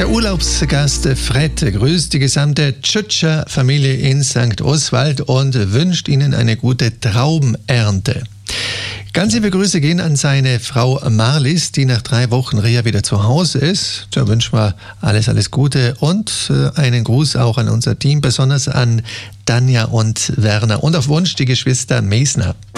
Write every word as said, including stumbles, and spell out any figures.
Der Urlaubsgast Fred grüßt die gesamte Tschütscher Familie in Sankt Oswald und wünscht Ihnen eine gute Traubenernte. Ganz liebe Grüße gehen an seine Frau Marlies, die nach drei Wochen Reha wieder zu Hause ist. Da wünschen wir alles, alles Gute und einen Gruß auch an unser Team, besonders an Danja und Werner und auf Wunsch die Geschwister Mesner.